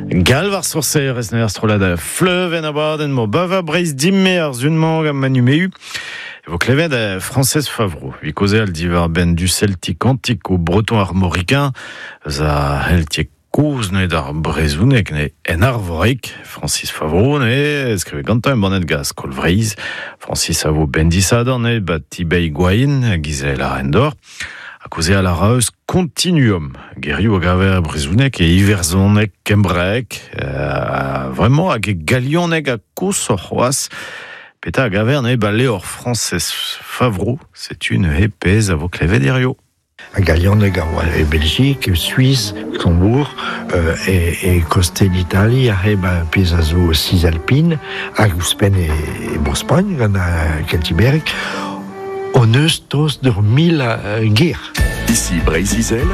Galvar sorcer esner strolada fleuve en abaden mo bava breiz dimme ar zunmang am manumeu. Vo klevet Frances Favreau. Vi koze al divar ben du celtique antique au breton armoricain. Za heltiek kouz ne dar brezounek ne en arvorik. Francis Favreau ne eskreve gantan bonet gaz kolvreiz. Francis avo ben disador ne bat tibei gwain gizel ar endor. A causer à la raeus continuum. Guerriou a gaver brezounek et iverzonek kembrek. Vraiment, hag galionek a kous o c'hoaz. Peta a gaver ne leor Frances Favreau. C'est une épée à vos clévédério. A galionek a oa e Belgique, Suisse, Luxembourg et Coste d'Italie a reba pez a zo Cisalpine, hag ouspen e Brospagne, gant a Keltiberg. On eus tos d'ur mil guerre. Ici Breiz-Izel.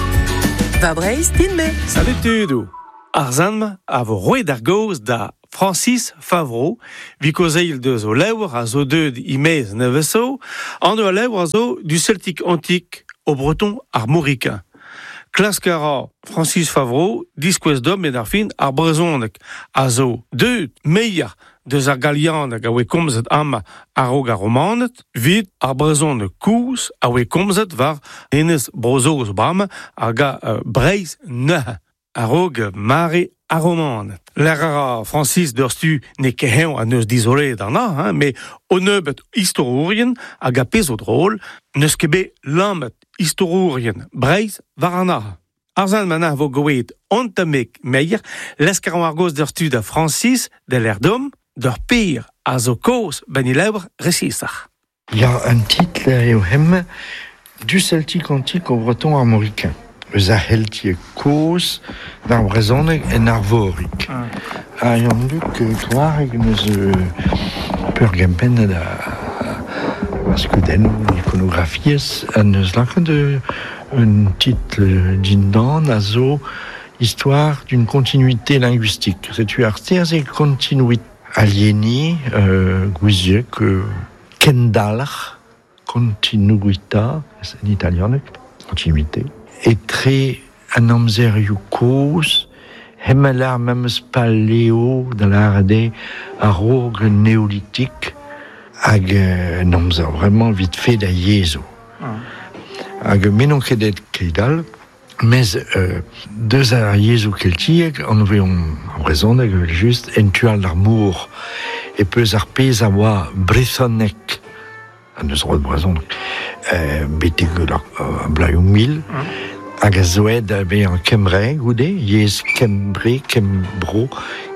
Va Breiz, dinme. Salut tudou. Arzanm a vo roed ar gaoz da Francis Favreau, vi kozeil deus o levr a zo deud imez neveso, an o levr a zo du celtique antique au breton armoricain. Klaskara Francis Favreau, diskouez dom et ar fin ar brezonek a zo deud meilleur deus ar galianek a oe komzet am ar rog ar romanet, vid ar brezonek kous a oe komzet var enez brozoz bram ar ga Breiz neuze, ar rog mare ar romanet. L'erra Francis d'urstu ne kehen a neus d'isoler d'arna, mais o neubet historiourien a ga pezo drôle, neus kebe lamet historiourien Breiz var arna. Arzan mana vo goet ontamek meir, leskaran ar goz d'urstu da Francis de l'erdom, d'ur pire a zo koz ben il lèvre récissar. Il y a un titre eo hem du celtique antique au breton armoricain. Eus a heltiek koz d'ar brezonek en arvorik. A yon duk kloarek neus pur gempen da skuden iconografiez a neus laket un titre dindan a zo histoire d'une continuité linguistique. C'est-tu arsters et continuité alieni, gouziek, kendalach, continuita, c'est en italien, continuité. Et très un amzer yukos, hemelar même paléo dans l'arde, à rogue néolithique, ag un amzer vraiment vite fait da yezo. Ag menon kedet keidal, mais deux ar yezo keltiek, on avait en raison de juste entual d'amour et peus ar pez a oa brezonek, an eus rod brezonek, bete blaioù mil, hag a zoed be an kembre goude, yez kembre, kembro,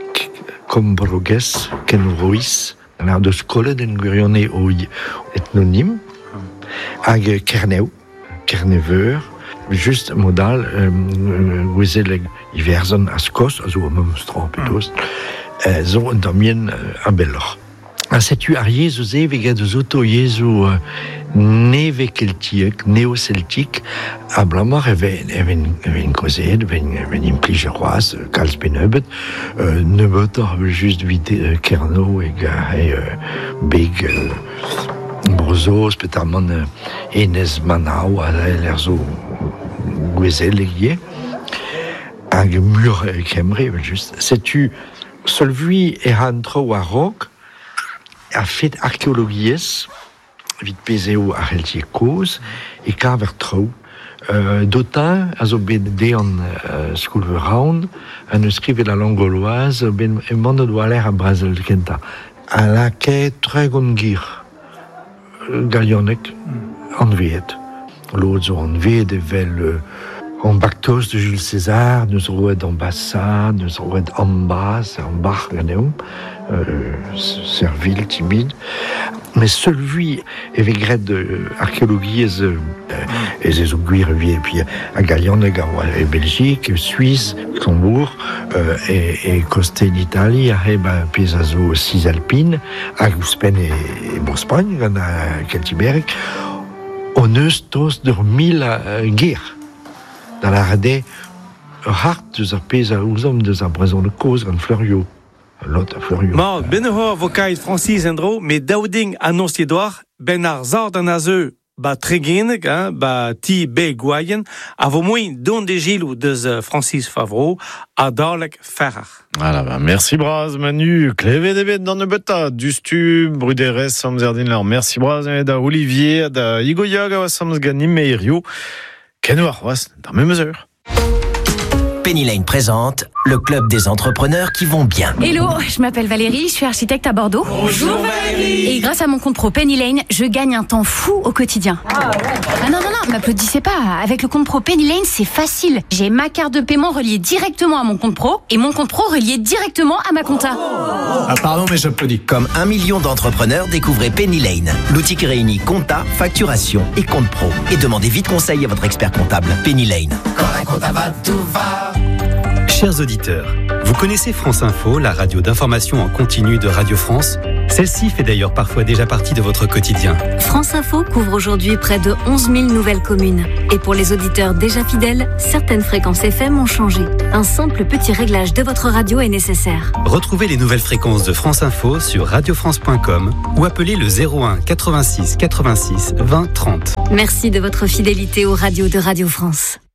kombrogez, kenrois, an ar deus kollet en gwirionne o etnonym, hag kerneu, kerneveur, juste modal, gwezeleg iverzon a skos, a zo a memstro petos, zo an damien a bellor. A setu ar yezo ze veget eus auto yezo neve keltiek, neo-celtique, a blamar even kozet, even implij roaz, kalz penebet, nebet ar just vide kerno e beg brozos, petamant enez manao, a l'er zo gwezel egie, hag mur kemre, just. Setu solvui eran tro a rok, a fet arkeologiez, vit pezeo ar heltiek koz, e kaver tro. Dotin, a zo bet de an skoulveraon, an eus skrivet la langue gauloise, ben emant doa l'air a Brazel kenta. A la ket tre gant gir, galionek, an veet. L'autre zo an veet evel en Bactos de Jules César, nous roed en Bassa, nous roed en Bas, en Bar ganeum, servile, timide. Mais celui, avec grade archéologie, et les aiguilles et puis à Galion, et Belgique, Suisse, Luxembourg, et Coste d'Italie, à Pesazo, Cisalpine, à Gouspen et Brospagne, à Keltiberg. On eus tos d'ur mil guerre. Dans la rade, hart deus ar pez a ouzom deus ar brezon de koz gant Fleuriot. Lot a Fleuriot. Ben hor vokait Francis endro, mais dauding annonce doar, ben ar zord an a zeu treginek, ti gwayen, a vo moin don de gilou deus Francis Favreau, a darlek ferrach. Voilà, merci Braz, Manu, Clevé debet dans le beta, Dustu, Bruderes, Samzerdin, alors merci Braz, da Olivier, da Igoyaga, Samzganim, Meirio, Kenouar, dans mes mesures. Penny Lane présente le club des entrepreneurs qui vont bien. Hello, je m'appelle Valérie, je suis architecte à Bordeaux. Bonjour Valérie. Et grâce à mon compte pro Penny Lane, je gagne un temps fou au quotidien. Ah non, m'applaudissez pas. Avec le compte pro Penny Lane, c'est facile. J'ai ma carte de paiement reliée directement à mon compte pro et mon compte pro relié directement à ma compta. Pardon, mais j'applaudis. Comme 1 million d'entrepreneurs, découvrez Penny Lane, l'outil qui réunit compta, facturation et compte pro. Et demandez vite conseil à votre expert comptable. Penny Lane. Quand un compta va, tout va. Chers auditeurs, vous connaissez France Info, la radio d'information en continu de Radio France ? Celle-ci fait d'ailleurs parfois déjà partie de votre quotidien. France Info couvre aujourd'hui près de 11 000 nouvelles communes. Et pour les auditeurs déjà fidèles, certaines fréquences FM ont changé. Un simple petit réglage de votre radio est nécessaire. Retrouvez les nouvelles fréquences de France Info sur radiofrance.com ou appelez le 01 86 86 20 30. Merci de votre fidélité aux radios de Radio France.